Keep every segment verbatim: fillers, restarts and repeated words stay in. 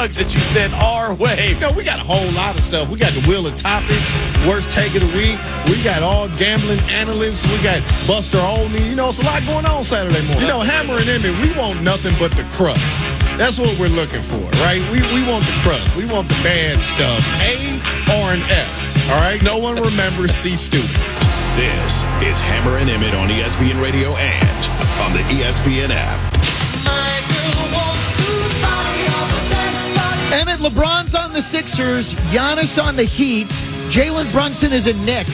plugs that you sent our way. You know, we got a whole lot of stuff. We got the Wheel of Topics, Worst Take of the Week. We got all gambling analysts. We got Buster Olney. You know, it's a lot going on Saturday morning. You know, Hammer and Emmett, we want nothing but the crust. That's what we're looking for, right? We we want the crust. We want the bad stuff. A or an F, all right? No one remembers C students. This is Hammer and Emmett on E S P N Radio and on the E S P N app. Emmett, LeBron's on the Sixers, Giannis on the Heat, Jalen Brunson is a Knick,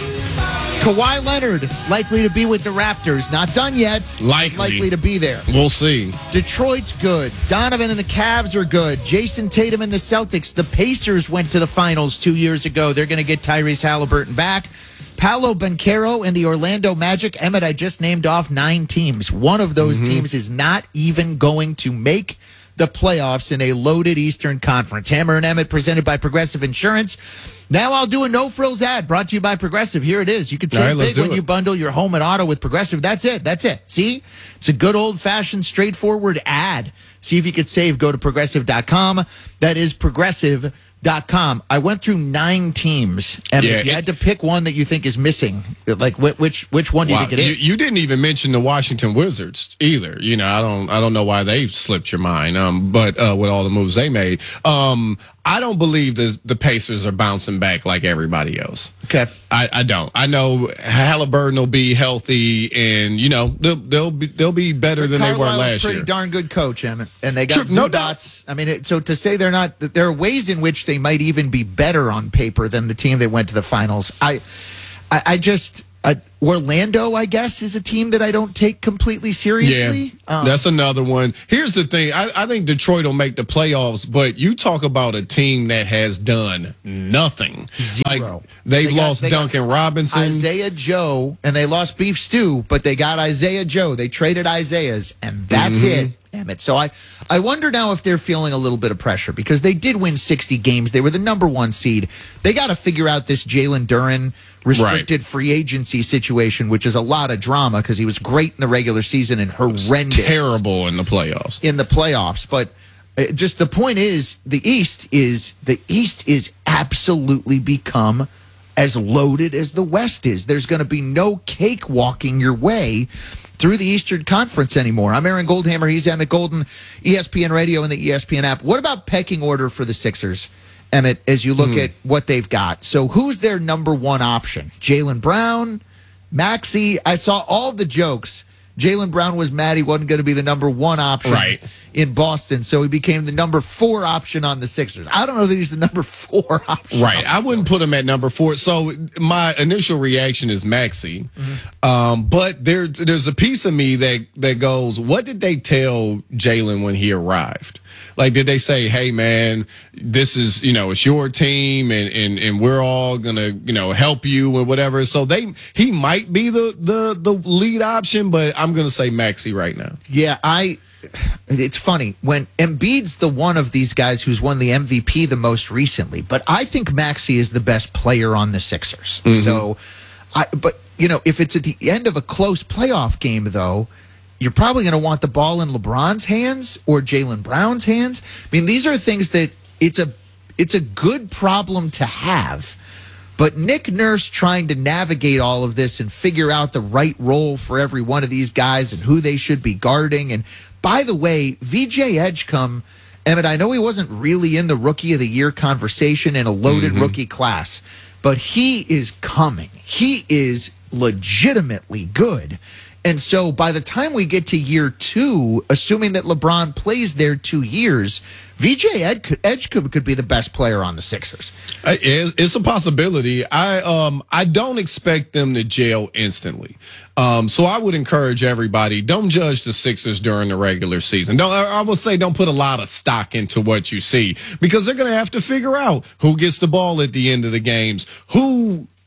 Kawhi Leonard likely to be with the Raptors. Not done yet. Likely. Likely to be there. We'll see. Detroit's good. Donovan and the Cavs are good. Jason Tatum and the Celtics. The Pacers went to the finals two years ago. They're going to get Tyrese Halliburton back. Paolo Banchero and the Orlando Magic. Emmett, I just named off nine teams. One of those mm-hmm. teams is not even going to make the playoffs in a loaded Eastern Conference. Hammer and Emmett presented by Progressive Insurance. Now I'll do a no-frills ad brought to you by Progressive. Here it is. You can save right, big when it. you bundle your home and auto with Progressive. That's it. That's it. See? It's a good old-fashioned, straightforward ad. See if you could save. Go to Progressive dot com. That is Progressive dot com. I went through nine teams, and yeah, if you it, had to pick one that you think is missing, like which which one do you wow, think it is? You, you didn't even mention the Washington Wizards either. You know, I don't I don't know why they slipped your mind. Um, but uh, with all the moves they made, um, I don't believe the the Pacers are bouncing back like everybody else. Okay, I, I don't. I know Halliburton will be healthy, and you know they'll they'll be they'll be better than Carlisle's they were last pretty year. Darn good coach, Emmett, and they got sure, some no dots. I mean, it, so to say they're not, there are ways in which they might even be better on paper than the team that went to the finals. I, I, I just. Uh, Orlando, I guess, is a team that I don't take completely seriously. Yeah, um, that's another one. Here's the thing. I, I think Detroit will make the playoffs, but you talk about a team that has done nothing. Zero. Like, they've they got, lost they Duncan Robinson. Isaiah Joe, and they lost Beef Stew, but they got Isaiah Joe. They traded Isaiah's, and that's mm-hmm. it. Damn it. So I, I wonder now if they're feeling a little bit of pressure because they did win sixty games. They were the number one seed. They got to figure out this Jalen Duren restricted right. free agency situation, which is a lot of drama because he was great in the regular season and horrendous. Terrible in the playoffs. In the playoffs. But uh, just the point is, the East is the East is absolutely become as loaded as the West is. There's going to be no cakewalking your way through the Eastern Conference anymore. I'm Aaron Goldhammer. He's Emmett Golden, E S P N Radio and the E S P N app. What about pecking order for the Sixers, Emmett, as you look mm. at what they've got? So who's their number one option? Jaylen Brown, Maxey? I saw all the jokes. Jaylen Brown was mad he wasn't going to be the number one option right. in Boston, so he became the number four option on the Sixers. I don't know that he's the number four option. Right. I wouldn't put him at number four. So my initial reaction is Maxey. Mm-hmm. Um, but there, there's a piece of me that, that goes, what did they tell Jalen when he arrived? Like, did they say, hey, man, this is, you know, it's your team and, and, and we're all going to, you know, help you or whatever. So they he might be the, the, the lead option, but I'm going to say Maxey right now. Yeah, I it's funny. When Embiid's the one of these guys who's won the M V P the most recently, but I think Maxey is the best player on the Sixers. Mm-hmm. So, I but, you know, if it's at the end of a close playoff game, though, you're probably going to want the ball in LeBron's hands or Jaylen Brown's hands. I mean, these are things that it's a it's a good problem to have. But Nick Nurse trying to navigate all of this and figure out the right role for every one of these guys and who they should be guarding. And by the way, V J Edgecombe, Emmett, I know he wasn't really in the Rookie of the Year conversation in a loaded mm-hmm. rookie class, but he is coming. He is legitimately good. And so by the time we get to year two, assuming that LeBron plays there two years, V J Edgecombe could be the best player on the Sixers. It's a possibility. I um I don't expect them to gel instantly. Um, so I would encourage everybody, don't judge the Sixers during the regular season. Don't, I will say don't put a lot of stock into what you see because they're going to have to figure out who gets the ball at the end of the games, who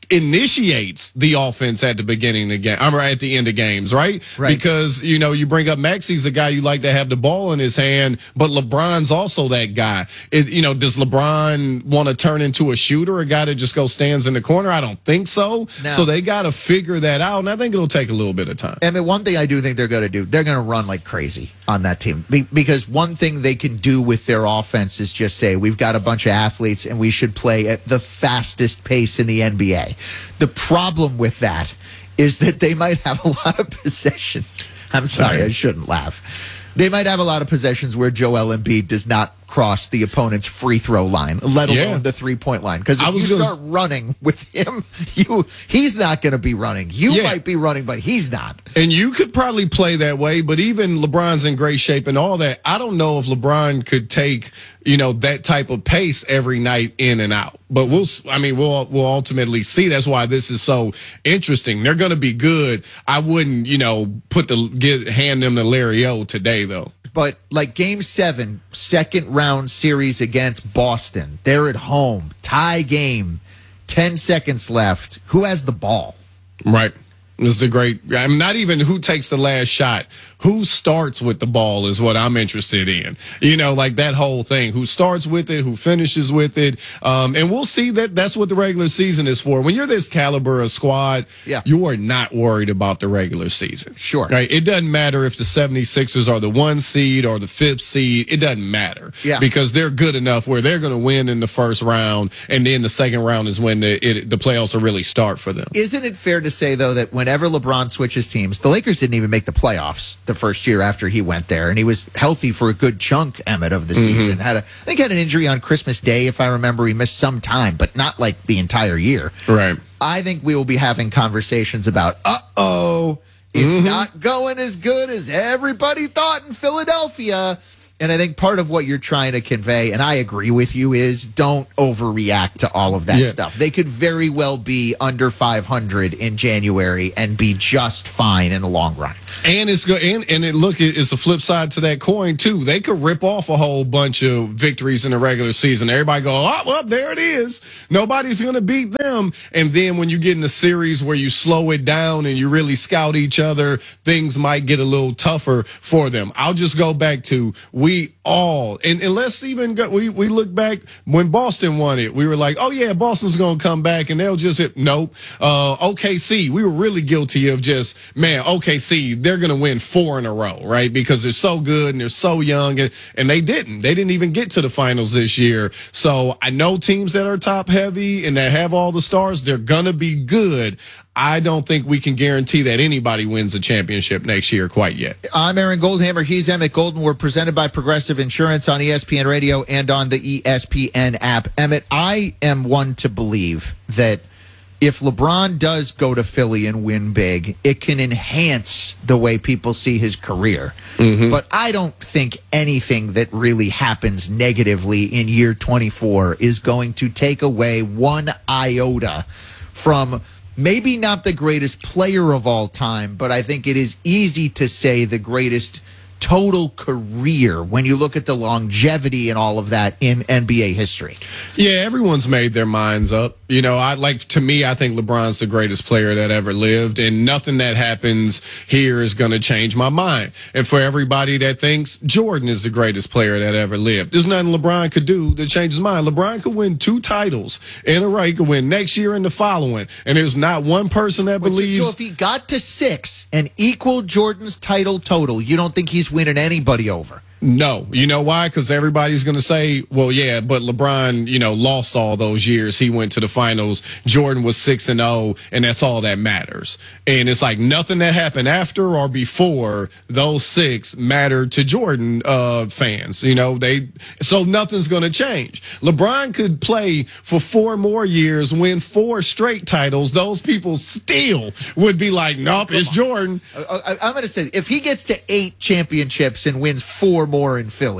initiates the offense at the beginning of the game, or at the end of games, right? Right. Because, you know, you bring up Maxi's a guy you like to have the ball in his hand, but LeBron's also that guy. It, you know, does LeBron want to turn into a shooter, a guy that just goes stands in the corner? I don't think so. No. So they got to figure that out, and I think it'll take a little bit of time. I mean, one thing I do think they're going to do, they're going to run like crazy on that team. Be- because one thing they can do with their offense is just say, we've got a bunch of athletes and we should play at the fastest pace in the N B A. The problem with that is that they might have a lot of possessions. I'm sorry, I shouldn't laugh. They might have a lot of possessions where Joel Embiid does not cross the opponent's free throw line, let alone Yeah. the three-point line. Because if I was you gonna start running with him, you he's not going to be running. You Yeah. might be running, but he's not. And you could probably play that way, but even LeBron's in great shape and all that. I don't know if LeBron could take, you know, that type of pace every night in and out. But we'll, I mean, we'll we'll ultimately see. That's why this is so interesting. They're going to be good. I wouldn't, you know, put the get hand them to Larry O today though. But like game seven, second round series against Boston, they're at home, tie game, ten seconds left. Who has the ball? Right. It's the great. I'm not even who takes the last shot. Who starts with the ball is what I'm interested in. You know, like that whole thing. Who starts with it? Who finishes with it? Um, and we'll see that. That's what the regular season is for. When you're this caliber of squad, yeah. you are not worried about the regular season. Sure. Right. It doesn't matter if the seventy-sixers are the one seed or the fifth seed. It doesn't matter. Yeah. Because they're good enough where they're going to win in the first round, and then the second round is when the it, the playoffs will really start for them. Isn't it fair to say though that whenever LeBron switches teams, the Lakers didn't even make the playoffs the first year after he went there, and he was healthy for a good chunk, Emmett, of the Mm-hmm. season. Had a, I think had an injury on Christmas Day, if I remember. He missed some time, but not like the entire year. Right. I think we will be having conversations about, uh-oh, it's Mm-hmm. not going as good as everybody thought in Philadelphia. And I think part of what you're trying to convey, and I agree with you, is don't overreact to all of that Yeah. stuff. They could very well be under five hundred in January and be just fine in the long run. And it's good, and and it look, it's a flip side to that coin too. They could rip off a whole bunch of victories in the regular season. Everybody go, oh, well, there it is. Nobody's going to beat them. And then when you get in a series where you slow it down and you really scout each other, things might get a little tougher for them. I'll just go back to we all, and, and let's even go, we we look back when Boston won it. We were like, oh yeah, Boston's going to come back and they'll just hit. Nope. Uh, O K C, we were really guilty of just, man, O K C, they're going to win four in a row, right? Because they're so good and they're so young, and, and they didn't. They didn't even get to the finals this year. So I know teams that are top heavy and that have all the stars, they're going to be good. I don't think we can guarantee that anybody wins a championship next year quite yet. I'm Aaron Goldhammer. He's Emmett Golden. We're presented by Progressive Insurance on E S P N Radio and on the E S P N app. Emmett, I am one to believe that if LeBron does go to Philly and win big, it can enhance the way people see his career. Mm-hmm. But I don't think anything that really happens negatively in year twenty-four is going to take away one iota from maybe not the greatest player of all time, but I think it is easy to say the greatest total career when you look at the longevity and all of that in N B A history. Yeah, everyone's made their minds up. You know, I like to me, I think LeBron's the greatest player that ever lived, and nothing that happens here is going to change my mind. And for everybody that thinks Jordan is the greatest player that ever lived, there's nothing LeBron could do to change his mind. LeBron could win two titles in a row. He could win next year and the following. And there's not one person that Wait, so- believes. So if he got to six and equaled Jordan's title total, you don't think he's winning anybody over? No. You know why? Because everybody's going to say, well, yeah, but LeBron, you know, lost all those years. He went to the finals. Jordan was six and oh, and that's all that matters. And it's like nothing that happened after or before those six mattered to Jordan uh, fans. You know, they so nothing's going to change. LeBron could play for four more years, win four straight titles. Those people still would be like, nope, it's Jordan. I, I, I'm going to say, if he gets to eight championships and wins four more in Philly,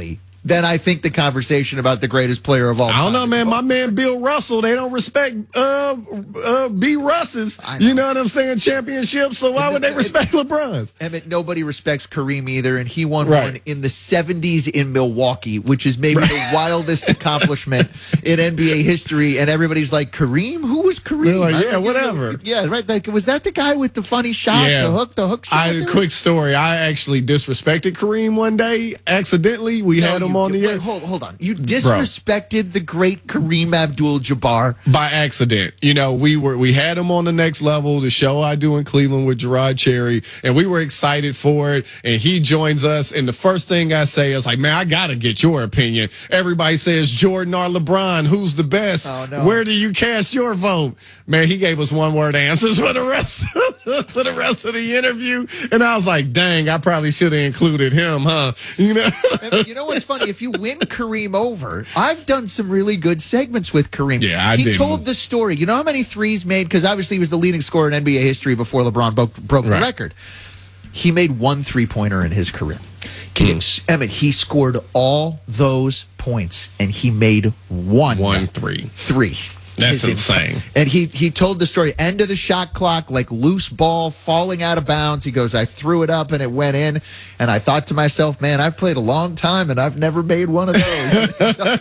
then I think the conversation about the greatest player of all time. I don't know, man. My man Bill Russell, they don't respect uh, uh, B. Russ's. Know. You know what I'm saying? Championships. So why would they respect LeBron's? Emmett, nobody respects Kareem either, and he won right. one in the seventies in Milwaukee, which is maybe right. the wildest accomplishment in N B A history. And everybody's like, Kareem? Who was Kareem? Like, yeah, whatever. Know. Yeah, right. Like, was that the guy with the funny shot, yeah. the hook, the hook shot? I, quick story. I actually disrespected Kareem one day accidentally. We no, had him on did, the wait, air. Hold, hold on. You disrespected Bro. the great Kareem Abdul-Jabbar by accident. You know, we were we had him on the Next Level, the show I do in Cleveland with Gerard Cherry, and we were excited for it. And he joins us, and the first thing I say is like, "Man, I gotta get your opinion." Everybody says Jordan or LeBron, who's the best? Oh, no. Where do you cast your vote? Man, he gave us one word answers for the rest for the rest of the interview, and I was like, "Dang, I probably should have included him, huh?" You know. You know what's funny? If you win Kareem over, I've done some really good segments with Kareem. Yeah, I he did. He told the story. You know how many threes made? Because obviously he was the leading scorer in N B A history before LeBron broke, broke right. the record. He made one three-pointer in his career. Can mm. you, Emmett, he scored all those points, and he made one. One three. Three. That's insane. And he he told the story, end of the shot clock, like loose ball falling out of bounds. He goes, I threw it up and it went in. And I thought to myself, man, I've played a long time and I've never made one of those.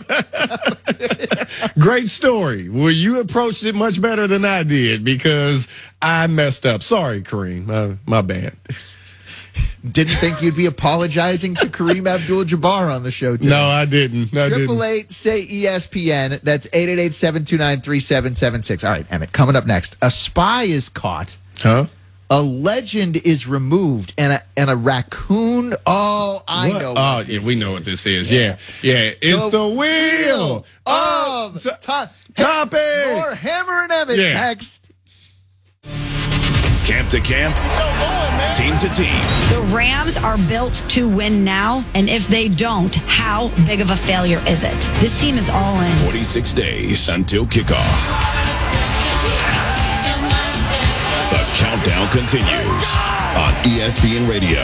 Great story. Well, you approached it much better than I did because I messed up. Sorry, Kareem. My, my bad. Didn't think you'd be apologizing to Kareem Abdul-Jabbar on the show today. No, I didn't. No, Triple eight say E S P N. That's eight eight eight, seven two nine, three seven seven six. All right, Emmett, coming up next. A spy is caught. Huh? A legend is removed, and a and a raccoon. Oh, I what? know. What oh, this yeah, we know is. what this is. Yeah, yeah. yeah. It's the, the wheel of t- top topic. More Hammer and Emmett yeah. next. Camp to camp, so going, team to team. The Rams are built to win now, and if they don't, how big of a failure is it? This team is all in. forty-six days until kickoff. The countdown continues on E S P N Radio.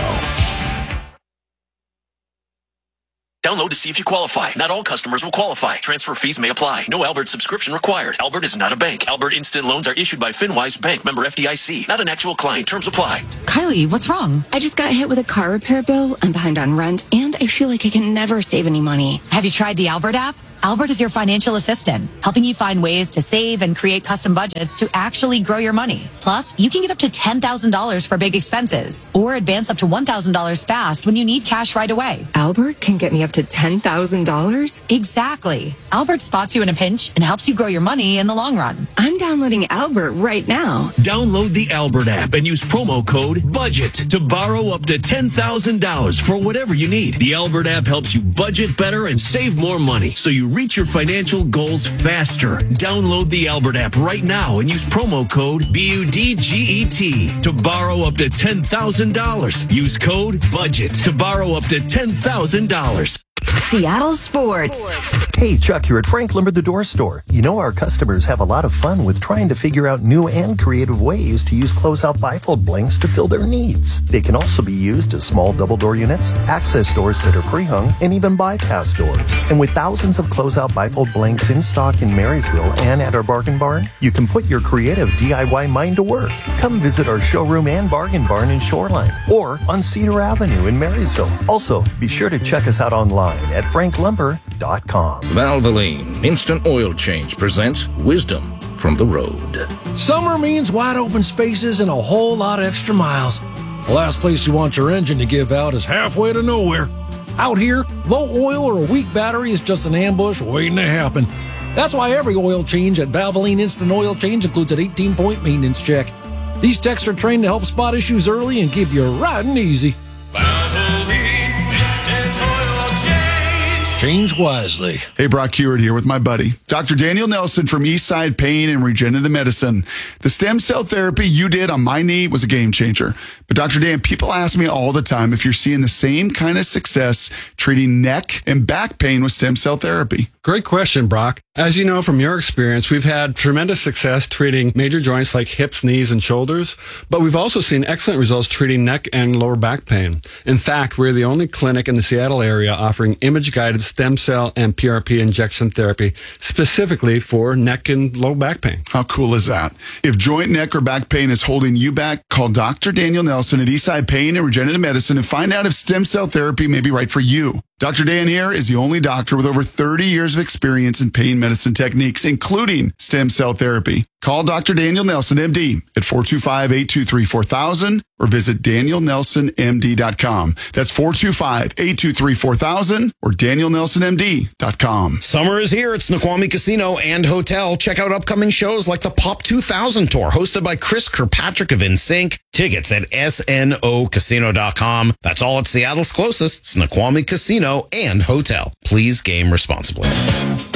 Download to see if you qualify. Not all customers will qualify. Transfer fees may apply. No Albert subscription required. Albert is not a bank. Albert Instant Loans are issued by FinWise Bank, member F D I C. Not an actual client. Terms apply. Kylie, what's wrong? I just got hit with a car repair bill. I'm behind on rent, and I feel like I can never save any money. Have you tried the Albert app? Albert is your financial assistant, helping you find ways to save and create custom budgets to actually grow your money. Plus, you can get up to ten thousand dollars for big expenses or advance up to one thousand dollars fast when you need cash right away. Albert can get me up to ten thousand dollars? Exactly. Albert spots you in a pinch and helps you grow your money in the long run. I'm downloading Albert right now. Download the Albert app and use promo code BUDGET to borrow up to ten thousand dollars for whatever you need. The Albert app helps you budget better and save more money so you reach your financial goals faster. Download the Albert app right now and use promo code B U D G E T to borrow up to ten thousand dollars. Use code BUDGET to borrow up to ten thousand dollars. Seattle Sports. Hey, Chuck here at Frank Lumber the Door Store. You know our customers have a lot of fun with trying to figure out new and creative ways to use closeout bifold blanks to fill their needs. They can also be used as small double door units, access doors that are pre-hung, and even bypass doors. And with thousands of closeout bifold blanks in stock in Marysville and at our Bargain Barn, you can put your creative D I Y mind to work. Come visit our showroom and Bargain Barn in Shoreline or on Cedar Avenue in Marysville. Also, be sure to check us out online at frank lumber dot com. Valvoline Instant Oil Change presents Wisdom from the Road. Summer means wide open spaces and a whole lot of extra miles. The last place you want your engine to give out is halfway to nowhere. Out here, low oil or a weak battery is just an ambush waiting to happen. That's why every oil change at Valvoline Instant Oil Change includes an eighteen-point maintenance check. These techs are trained to help spot issues early and keep you riding easy. Valvoline Instant Oil Change. Change wisely. Hey, Brock Hewitt here with my buddy, Doctor Daniel Nelson from Eastside Pain and Regenerative Medicine. The stem cell therapy you did on my knee was a game changer. But Doctor Dan, people ask me all the time if you're seeing the same kind of success treating neck and back pain with stem cell therapy. Great question, Brock. As you know from your experience, we've had tremendous success treating major joints like hips, knees, and shoulders, but we've also seen excellent results treating neck and lower back pain. In fact, we're the only clinic in the Seattle area offering image-guided stem cell and P R P injection therapy specifically for neck and low back pain. How cool is that? If joint, neck, or back pain is holding you back, call Doctor Daniel Nelson at Eastside Pain and Regenerative Medicine and find out if stem cell therapy may be right for you. Doctor Dan here is the only doctor with over thirty years of experience in pain medicine techniques, including stem cell therapy. Call Doctor Daniel Nelson, M D, at four two five, eight two three, four thousand or visit daniel nelson m d dot com. That's four two five, eight two three, four thousand or daniel nelson m d dot com. Summer is here at Snoqualmie Casino and Hotel. Check out upcoming shows like the Pop two thousand Tour, hosted by Chris Kirkpatrick of NSYNC. Tickets at S N O casino dot com. That's all at Seattle's closest Snoqualmie Casino and Hotel. Please game responsibly.